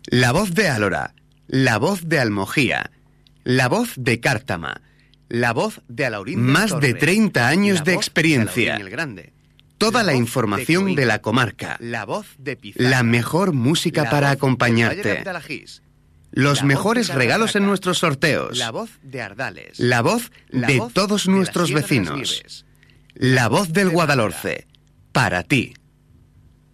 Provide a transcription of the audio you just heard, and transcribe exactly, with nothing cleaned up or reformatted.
La voz de Álora, la voz de Almojía, la voz de Cártama, la voz de Alaurín del Más Torre, de treinta años de la voz experiencia. Alaurín el Grande, Toda la voz información de, de la comarca. la voz de Pizarra, La mejor música la para voz del Valle acompañarte. de Abdalajís, Los la voz mejores de regalos en Carratraca, nuestros sorteos. la voz de Ardales, La voz la de voz todos de la nuestros Sierra de las vecinos. Nieves, La voz del de Guadalhorce. Para ti.